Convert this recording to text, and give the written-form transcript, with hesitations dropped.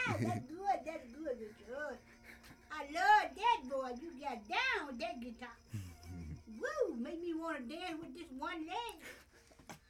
That's good, Richard. I love that, boy. You got down with that guitar. Woo, made me want to dance with this one leg.